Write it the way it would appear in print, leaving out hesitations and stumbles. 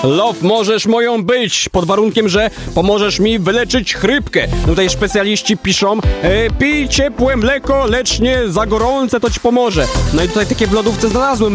Love, możesz moją być, pod warunkiem, że pomożesz mi wyleczyć chrypkę. Tutaj specjaliści piszą, pij ciepłe mleko, lecz nie za gorące, to ci pomoże. No i tutaj takie w lodówce znalazłem